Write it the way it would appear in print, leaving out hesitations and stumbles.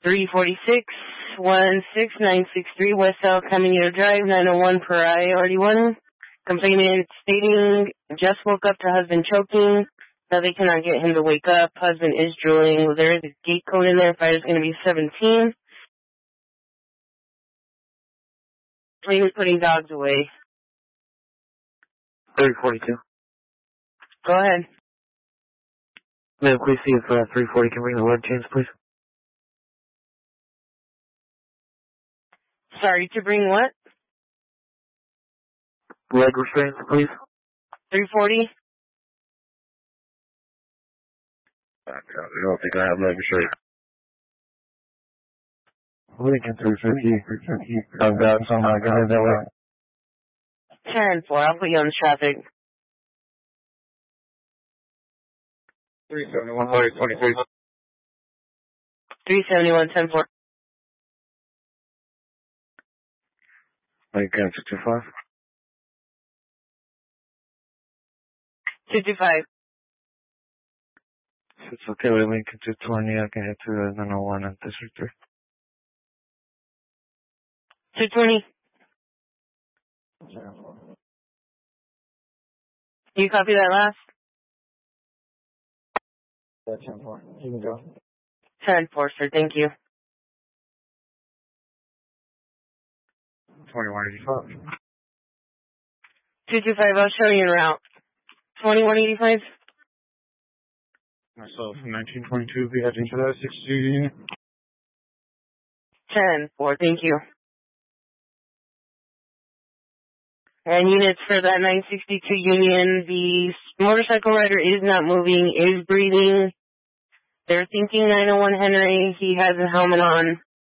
346, 16963 West South Caminito Drive, 901 Priority 1. Complainant stating, just woke up to husband choking. Now they cannot get him to wake up. Husband is drooling. There is a gate code in there. Fire's going to be 17. He was putting dogs away. 342. Go ahead. Ma'am, please see if 340 can bring the leg chains, please. Sorry, to bring what? Leg restraints, please. 340? I don't think I have leg restraints. Lincoln 350. I've got some. I got it that way. 10-4. I'll put you on the traffic. 371, 23. 371, 10-4. Lincoln 225. 225. It's okay with Lincoln 220. I can hit to 901 and District 3. 220. You copy that last? That's 10-4. You can go. 10-4, sir. Thank you. 2185. 225. I'll show you en route. 2185. Myself, 1922, be heading to that 60 unit. 10-4. Thank you. And units for that 962 Union, the motorcycle rider is not moving, is breathing. They're thinking 901 Henry. He has a helmet on.